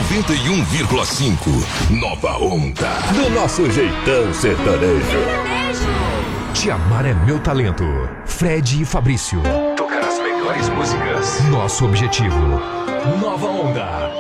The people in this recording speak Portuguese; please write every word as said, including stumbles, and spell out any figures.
noventa e um vírgula cinco. Nova Onda. Do nosso jeitão sertanejo. Te amar é meu talento. Fred e Fabrício. Tocar as melhores músicas. Nosso objetivo. Nova Onda.